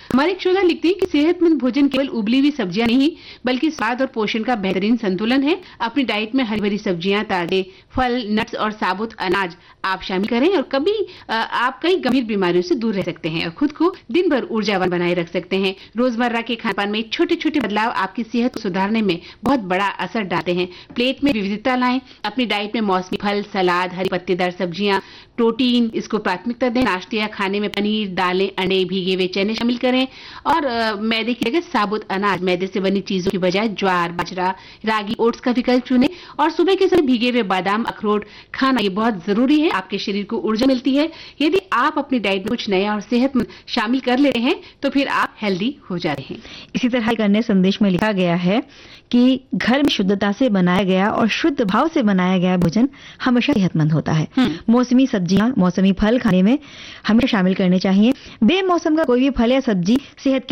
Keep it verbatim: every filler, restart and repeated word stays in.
हमारे एक श्रोता लिखते हैं कि सेहतमंद भोजन केवल उबली हुई सब्जियां नहीं बल्कि स्वाद और पोषण का बेहतरीन संतुलन है। अपनी डाइट में हरी भरी सब्जियां, ताजे फल, नट्स और साबुत अनाज आप शामिल करें और कभी आप कई गंभीर बीमारियों से दूर रह सकते हैं और खुद को दिन भर ऊर्जावान बनाए रख सकते हैं। रोजमर्रा के खानपान में छोटे छोटे बदलाव आपकी सेहत को सुधारने में बहुत बड़ा असर डालते हैं। प्लेट में विविधता लाएं, अपनी डाइट में मौसमी फल, सलाद, हरी पत्तेदार सब्जियां, प्रोटीन इसको प्राथमिकता दें। नाश्ते या खाने में पनीर, दालें, अंडे, भीगे हुए चने शामिल करें और आ, मैदे की जगह साबुत अनाज, मैदे से बनी चीजों की बजाय ज्वार, बाजरा, रागी, ओट्स का विकल्प चुनें और सुबह के समय भीगे हुए बादाम, अखरोट खाना ये बहुत जरूरी है। आपके शरीर को ऊर्जा मिलती है। यदि आप अपनी डाइट में कुछ नया और सेहतमंद शामिल कर लेते हैं तो फिर आप हेल्दी हो जाते हैं। इसी तरह एक अन्य संदेश में लिखा गया है कि घर में शुद्धता से बनाया गया और शुद्ध भाव से बनाया गया भोजन हमेशा सेहतमंद होता है। मौसमी सब्जियां, मौसमी फल खाने में हमेशा शामिल करने चाहिए। बेमौसम का कोई भी फल या सब्जी सेहत